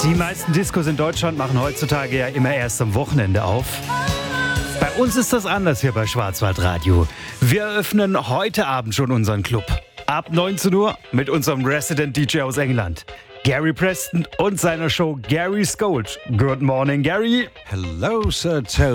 Die meisten Discos in Deutschland machen heutzutage ja immer erst am Wochenende auf. Bei uns ist das anders hier bei Schwarzwaldradio. Wir eröffnen heute Abend schon unseren Club. Ab 19 Uhr mit unserem Resident DJ aus England, Gary Preston und seiner Show Gary's Gold. Good morning, Gary. Hello, Sir Tony.